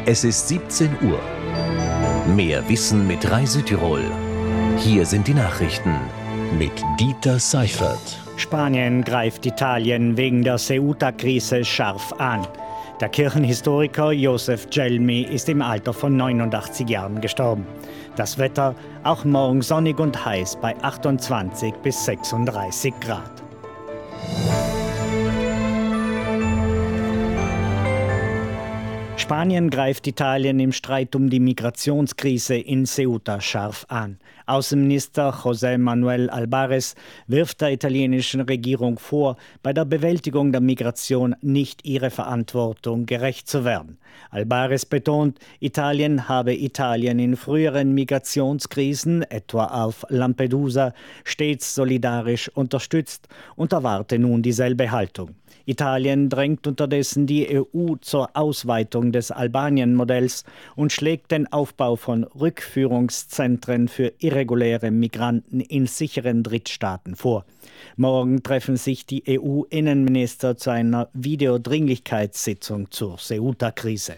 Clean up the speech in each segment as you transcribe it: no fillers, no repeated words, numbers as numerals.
Es ist 17 Uhr. Mehr Wissen mit Rai Südtirol. Hier sind die Nachrichten mit Dieter Seifert. Spanien greift Italien wegen der Ceuta-Krise scharf an. Der Kirchenhistoriker Joseph Gelmi ist im Alter von 89 Jahren gestorben. Das Wetter auch morgen sonnig und heiß bei 28 bis 36 Grad. Spanien greift Italien im Streit um die Migrationskrise in Ceuta scharf an. Außenminister José Manuel Álvarez wirft der italienischen Regierung vor, bei der Bewältigung der Migration nicht ihrer Verantwortung gerecht zu werden. Álvarez betont, Italien habe Italien in früheren Migrationskrisen, etwa auf Lampedusa, stets solidarisch unterstützt und erwarte nun dieselbe Haltung. Italien drängt unterdessen die EU zur Ausweitung des Albanien-Modells und schlägt den Aufbau von Rückführungszentren für irreguläre Migranten in sicheren Drittstaaten vor. Morgen treffen sich die EU-Innenminister zu einer Videodringlichkeitssitzung zur Ceuta-Krise.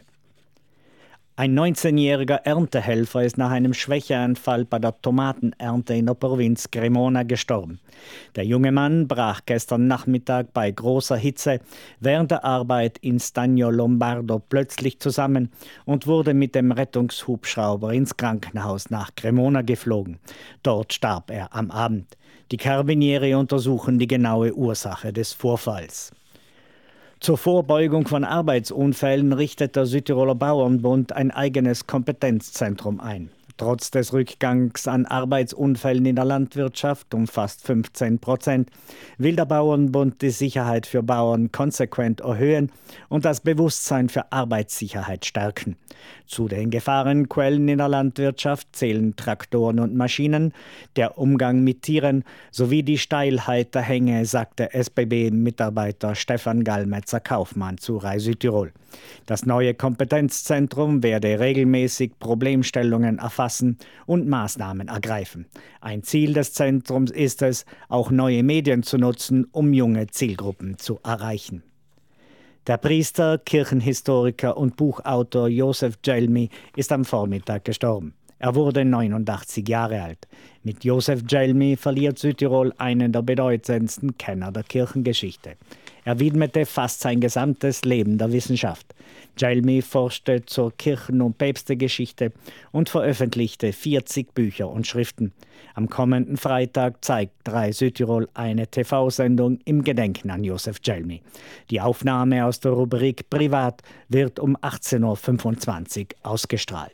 Ein 19-jähriger Erntehelfer ist nach einem Schwächeanfall bei der Tomatenernte in der Provinz Cremona gestorben. Der junge Mann brach gestern Nachmittag bei großer Hitze während der Arbeit in Stagno Lombardo plötzlich zusammen und wurde mit dem Rettungshubschrauber ins Krankenhaus nach Cremona geflogen. Dort starb er am Abend. Die Carabinieri untersuchen die genaue Ursache des Vorfalls. Zur Vorbeugung von Arbeitsunfällen richtet der Südtiroler Bauernbund ein eigenes Kompetenzzentrum ein. Trotz des Rückgangs an Arbeitsunfällen in der Landwirtschaft um fast 15%, will der Bauernbund die Sicherheit für Bauern konsequent erhöhen und das Bewusstsein für Arbeitssicherheit stärken. Zu den Gefahrenquellen in der Landwirtschaft zählen Traktoren und Maschinen, der Umgang mit Tieren sowie die Steilheit der Hänge, sagte SBB-Mitarbeiter Stefan Gallmetzer-Kaufmann zu Rai Südtirol. Das neue Kompetenzzentrum werde regelmäßig Problemstellungen erfassen und Maßnahmen ergreifen. Ein Ziel des Zentrums ist es, auch neue Medien zu nutzen, um junge Zielgruppen zu erreichen. Der Priester, Kirchenhistoriker und Buchautor Joseph Gelmi ist am Vormittag gestorben. Er wurde 89 Jahre alt. Mit Joseph Gelmi verliert Südtirol einen der bedeutendsten Kenner der Kirchengeschichte. Er widmete fast sein gesamtes Leben der Wissenschaft. Gelmi forschte zur Kirchen- und Päpstegeschichte und veröffentlichte 40 Bücher und Schriften. Am kommenden Freitag zeigt Rai Südtirol eine TV-Sendung im Gedenken an Joseph Gelmi. Die Aufnahme aus der Rubrik Privat wird um 18.25 Uhr ausgestrahlt.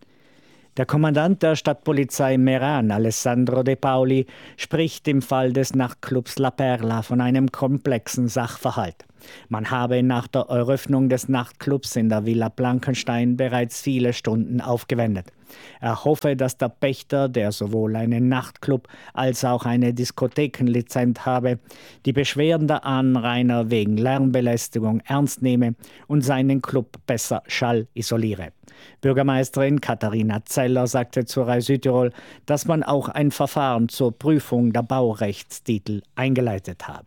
Der Kommandant der Stadtpolizei Meran, Alessandro De Paoli, spricht im Fall des Nachtclubs La Perla von einem komplexen Sachverhalt. Man habe nach der Eröffnung des Nachtclubs in der Villa Blankenstein bereits viele Stunden aufgewendet. Er hoffe, dass der Pächter, der sowohl einen Nachtclub als auch eine Diskothekenlizenz habe, die Beschwerden der Anrainer wegen Lärmbelästigung ernst nehme und seinen Club besser schallisoliere. Bürgermeisterin Katharina Zeller sagte zu Rai Südtirol, dass man auch ein Verfahren zur Prüfung der Baurechtstitel eingeleitet habe.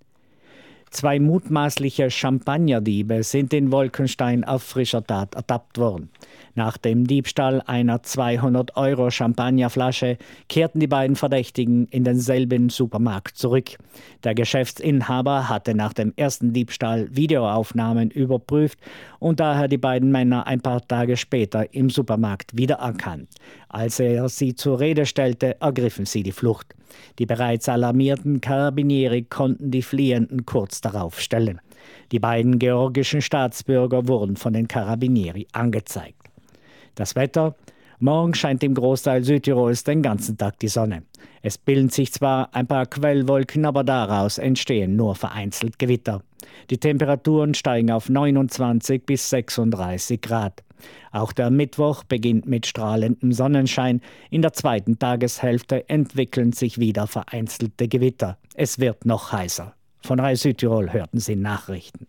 2 mutmaßliche Champagnerdiebe sind in Wolkenstein auf frischer Tat ertappt worden. Nach dem Diebstahl einer 200€ Champagnerflasche kehrten die beiden Verdächtigen in denselben Supermarkt zurück. Der Geschäftsinhaber hatte nach dem ersten Diebstahl Videoaufnahmen überprüft und daher die beiden Männer ein paar Tage später im Supermarkt wiedererkannt. Als er sie zur Rede stellte, ergriffen sie die Flucht. Die bereits alarmierten Carabinieri konnten die Fliehenden kurz darauf stellen. Die beiden georgischen Staatsbürger wurden von den Carabinieri angezeigt. Das Wetter: Morgen scheint im Großteil Südtirols den ganzen Tag die Sonne. Es bilden sich zwar ein paar Quellwolken, aber daraus entstehen nur vereinzelt Gewitter. Die Temperaturen steigen auf 29 bis 36 Grad. Auch der Mittwoch beginnt mit strahlendem Sonnenschein. In der zweiten Tageshälfte entwickeln sich wieder vereinzelte Gewitter. Es wird noch heißer. Von Rai Südtirol hörten Sie Nachrichten.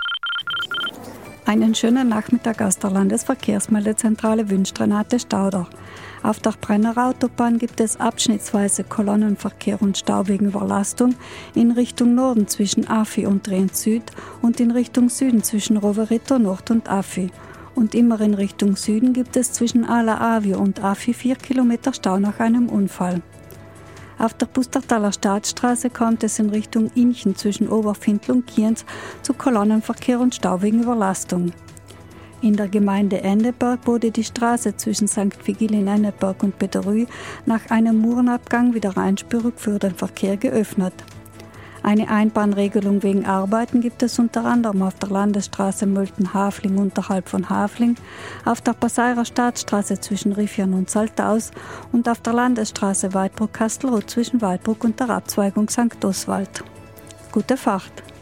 Einen schönen Nachmittag aus der Landesverkehrsmeldezentrale wünscht Renate Stauder. Auf der Brenner Autobahn gibt es abschnittsweise Kolonnenverkehr und Stau wegen Überlastung in Richtung Norden zwischen Affi und Trient Süd und in Richtung Süden zwischen Rovereto Nord und Affi. Und immer in Richtung Süden gibt es zwischen Ala-Avio und Afi 4 Kilometer Stau nach einem Unfall. Auf der Pustertaler Staatsstraße kommt es in Richtung Inchen zwischen Oberfindl und Kienz zu Kolonnenverkehr und Stau wegen Überlastung. In der Gemeinde Enneberg wurde die Straße zwischen St. Vigil in Enneberg und Peterrü nach einem Murenabgang wieder einspurig für den Verkehr geöffnet. Eine Einbahnregelung wegen Arbeiten gibt es unter anderem auf der Landesstraße Mölten-Hafling unterhalb von Hafling, auf der Passairer Staatsstraße zwischen Riffian und Saltaus und auf der Landesstraße Weidbruck-Kastelruth zwischen Weidbruck und der Abzweigung St. Oswald. Gute Fahrt!